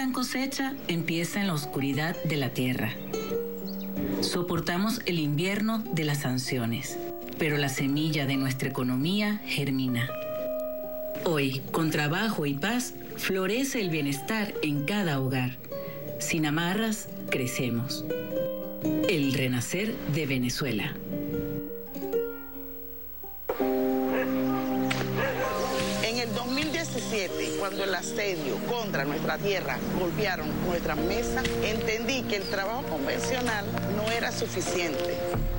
gran cosecha empieza en la oscuridad de la tierra. Soportamos el invierno de las sanciones, pero la semilla de nuestra economía germina. Hoy, con trabajo y paz, florece el bienestar en cada hogar. Sin amarras, crecemos. El renacer de Venezuela. En el 2017, cuando el asedio contra nuestra tierra golpearon nuestra mesa, entendí que el trabajo convencional no era suficiente.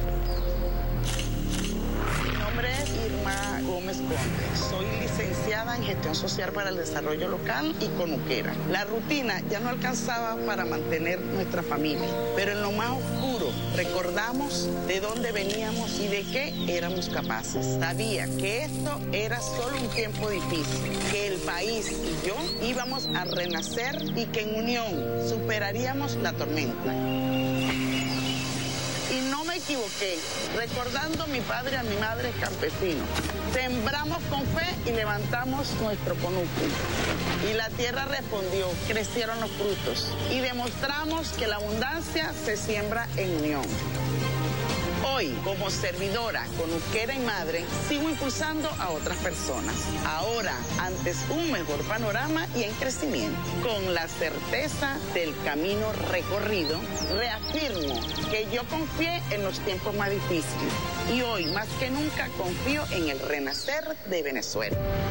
Mi nombre es Irma Gómez Conde. Soy licenciada en Gestión Social para el Desarrollo Local y conuquera. La rutina ya no alcanzaba para mantener nuestra familia, pero en lo más oscuro recordamos de dónde veníamos y de qué éramos capaces. Sabía que esto era solo un tiempo difícil, que el país y yo íbamos a renacer y que en unión superaríamos la tormenta. Y no me equivoqué, recordando a mi padre y a mi madre campesinos. Sembramos con fe y levantamos nuestro conuco. Y la tierra respondió, crecieron los frutos. Y demostramos que la abundancia se siembra en unión. Hoy, como servidora, conuquera y madre, sigo impulsando a otras personas. Ahora, antes un mejor panorama y en crecimiento. Con la certeza del camino recorrido, reafirmo que yo confié en los tiempos más difíciles. Y hoy, más que nunca, confío en el renacer de Venezuela.